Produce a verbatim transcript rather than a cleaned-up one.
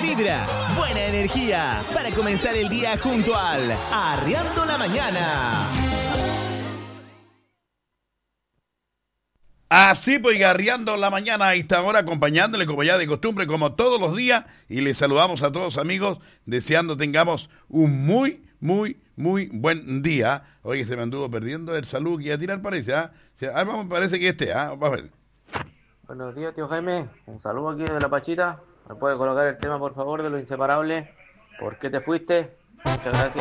vibra, buena energía para comenzar el día junto al Arriando la Mañana. Así pues, Arriando la Mañana a esta hora, acompañándole como ya de costumbre, como todos los días, y les saludamos a todos amigos, deseando tengamos un muy, muy, muy buen día. Oye, se me anduvo perdiendo el saludo que iba a tirar, parece, ¿ah? ¿eh? Ah, vamos, parece que este, ¿ah? ¿eh? Vamos a ver. Buenos días, tío Jaime. Un saludo aquí de La Pachita. ¿Me puede colocar el tema, por favor, de Los Inseparables? ¿Por qué te fuiste? Muchas gracias.